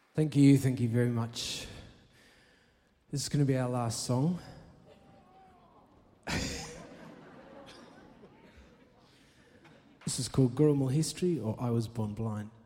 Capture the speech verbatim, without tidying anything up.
Thank you, thank you very much. This is going to be our last song. This is called Goromal History or I Was Born Blind.